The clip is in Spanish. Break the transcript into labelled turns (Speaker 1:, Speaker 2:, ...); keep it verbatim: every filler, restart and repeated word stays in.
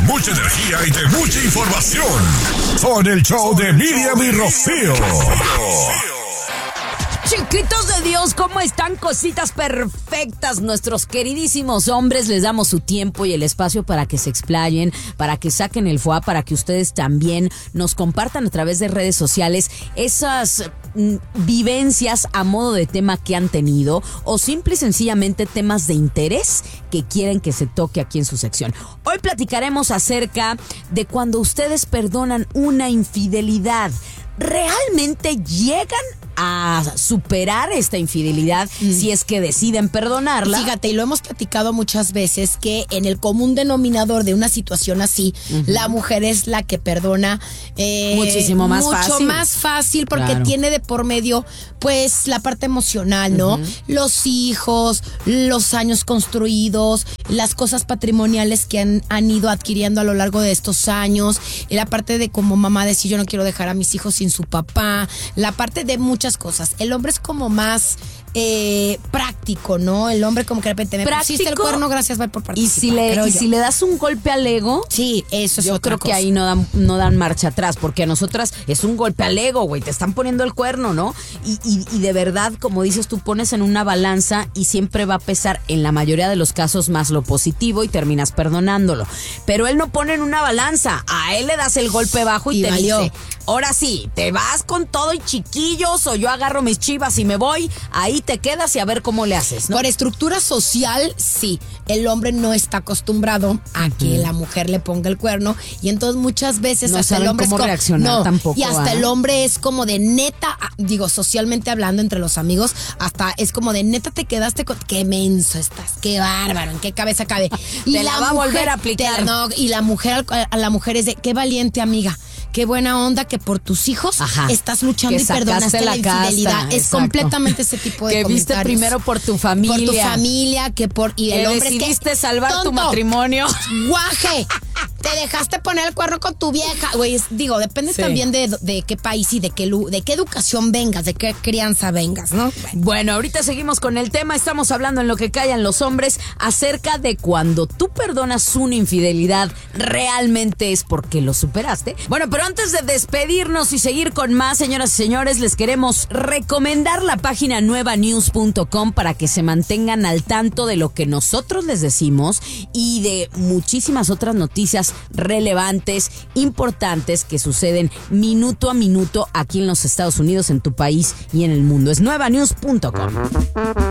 Speaker 1: mucha energía y de mucha información. Son el show de Miriam y Rocío.
Speaker 2: Chiquitos de Dios, ¿cómo están? Cositas perfectas. Nuestros queridísimos hombres, les damos su tiempo y el espacio para que se explayen, para que saquen el foie, para que ustedes también nos compartan a través de redes sociales esas mm, vivencias a modo de tema que han tenido o simple y sencillamente temas de interés que quieren que se toque aquí en su sección. Hoy platicaremos acerca de cuando ustedes perdonan una infidelidad. ¿Realmente llegan a superar esta infidelidad mm. si es que deciden perdonarla?
Speaker 3: Fíjate, y lo hemos platicado muchas veces, que en el común denominador de una situación así, uh-huh. la mujer es la que perdona eh,
Speaker 2: muchísimo más
Speaker 3: mucho
Speaker 2: fácil.
Speaker 3: Mucho más fácil porque
Speaker 2: claro.
Speaker 3: tiene de por medio pues la parte emocional, ¿no? Uh-huh. Los hijos, los años construidos, las cosas patrimoniales que han, han ido adquiriendo a lo largo de estos años, la parte de como mamá decir yo no quiero dejar a mis hijos sin su papá, la parte de muchas cosas. El hombre es como más eh, práctico, ¿no? El hombre como que de repente me pusiste el cuerno, gracias, bye por participar.
Speaker 2: Y si le, y si le das un golpe al ego,
Speaker 3: sí, eso es
Speaker 2: yo
Speaker 3: otra
Speaker 2: creo
Speaker 3: cosa.
Speaker 2: que ahí no dan, no dan marcha atrás, porque a nosotras es un golpe al ego, güey, te están poniendo el cuerno, ¿no? Y, y, y de verdad, como dices, tú pones en una balanza y siempre va a pesar en la mayoría de los casos más lo positivo y terminas perdonándolo. Pero él no pone en una balanza, a él le das el golpe bajo y, y te valió. Dice, ahora sí, te vas con todo y chiquillos o yo agarro mis chivas y me voy, ahí te quedas y a ver cómo le haces, ¿no?
Speaker 3: Por estructura social, sí, el hombre no está acostumbrado a uh-huh. que la mujer le ponga el cuerno y entonces muchas veces
Speaker 2: no
Speaker 3: hasta el hombre
Speaker 2: cómo
Speaker 3: es como,
Speaker 2: reaccionar
Speaker 3: no,
Speaker 2: tampoco,
Speaker 3: y hasta
Speaker 2: ¿eh?
Speaker 3: el hombre es como de neta, digo, socialmente hablando entre los amigos, hasta es como de neta te quedaste con, qué menso estás, qué bárbaro, en qué cabeza cabe. Y
Speaker 2: te la, la va mujer, a volver a aplicar.
Speaker 3: Te, no, y la mujer a la mujer es de, qué valiente amiga. Qué buena onda que por tus hijos Ajá. estás luchando
Speaker 2: que
Speaker 3: y perdonaste la, la infidelidad.
Speaker 2: Casta,
Speaker 3: es
Speaker 2: exacto.
Speaker 3: completamente ese tipo de
Speaker 2: que
Speaker 3: comentarios.
Speaker 2: Que viste primero por tu familia.
Speaker 3: Por tu familia, que por... Y
Speaker 2: que
Speaker 3: el hombre
Speaker 2: decidiste
Speaker 3: que,
Speaker 2: salvar
Speaker 3: tonto,
Speaker 2: tu matrimonio.
Speaker 3: ¡Guaje! Te dejaste poner el cuerno con tu vieja. Güey, digo, depende sí. también de, de qué país y de qué, de qué educación vengas, de qué crianza vengas, ¿no?
Speaker 2: Bueno. bueno, ahorita seguimos con el tema. Estamos hablando en Lo que callan los hombres acerca de cuando tú perdonas una infidelidad, ¿realmente es porque lo superaste? Bueno, pero antes de despedirnos y seguir con más, señoras y señores, les queremos recomendar la página nueva news punto com para que se mantengan al tanto de lo que nosotros les decimos y de muchísimas otras noticias relevantes, importantes que suceden minuto a minuto aquí en los Estados Unidos, en tu país y en el mundo. Es nueva news punto com.